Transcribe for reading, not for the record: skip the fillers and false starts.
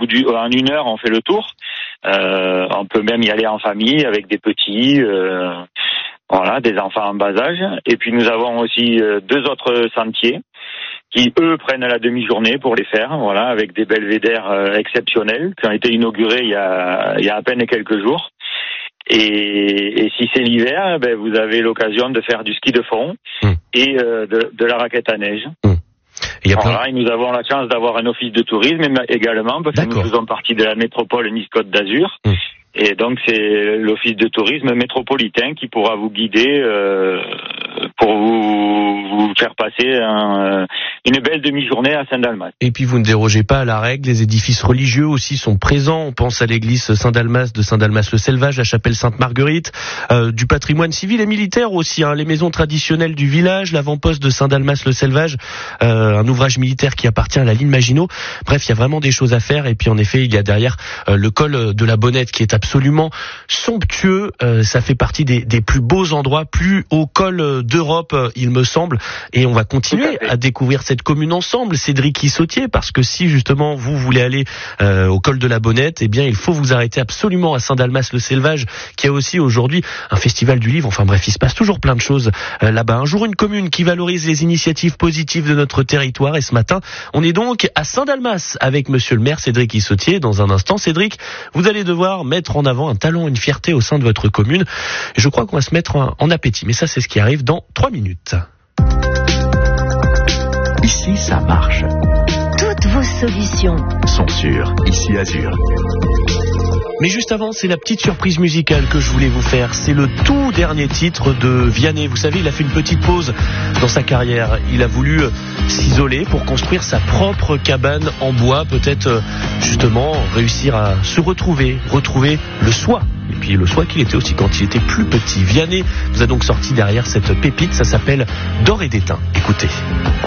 en 1 heure, on fait le tour. On peut même y aller en famille avec des petits, des enfants en bas âge. Et puis nous avons aussi 2 autres sentiers qui, eux, prennent la demi-journée pour les faire, avec des belvédères exceptionnels qui ont été inaugurés il y a à peine quelques jours. Et si c'est l'hiver, vous avez l'occasion de faire du ski de fond et de la raquette à neige. Et nous avons la chance d'avoir un office de tourisme également, parce que nous faisons partie de la métropole Nice-Côte d'Azur. Et donc c'est l'office de tourisme métropolitain qui pourra vous guider pour vous faire passer une belle demi-journée à Saint-Dalmas. Et puis vous ne dérogez pas à la règle, les édifices religieux aussi sont présents. On pense à l'église Saint-Dalmas de Saint-Dalmas-le-Selvage, la chapelle Sainte-Marguerite, du patrimoine civil et militaire aussi, les maisons traditionnelles du village, l'avant-poste de Saint-Dalmas-le-Selvage, un ouvrage militaire qui appartient à la ligne Maginot. Bref, il y a vraiment des choses à faire. Et puis en effet, il y a derrière le col de la Bonnette qui est absolument somptueux. Ça fait partie des plus beaux endroits, plus haut col d'Europe, il me semble. Et on va continuer à découvrir cette commune ensemble, Cédric Issautier, parce que si justement vous voulez aller au col de la Bonnette, eh bien il faut vous arrêter absolument à Saint-Dalmas-le-Selvage, qui a aussi aujourd'hui un festival du livre. Enfin bref, il se passe toujours plein de choses là-bas. Un jour, une commune qui valorise les initiatives positives de notre territoire. Et ce matin, on est donc à Saint-Dalmas avec monsieur le maire Cédric Issautier. Dans un instant, Cédric, vous allez devoir mettre en avant un talent, une fierté au sein de votre commune. Et je crois qu'on va se mettre en appétit. Mais ça, c'est ce qui arrive dans 3 minutes. Ici, ça marche. Toutes vos solutions sont sur Ici Azur. Mais juste avant, c'est la petite surprise musicale que je voulais vous faire. C'est le tout dernier titre de Vianney. Vous savez, il a fait une petite pause dans sa carrière. Il a voulu s'isoler pour construire sa propre cabane en bois. Peut-être justement réussir à se retrouver le soi. Et puis le soi qu'il était aussi quand il était plus petit. Vianney nous a donc sorti derrière cette pépite. Ça s'appelle D'or et d'étain. Écoutez.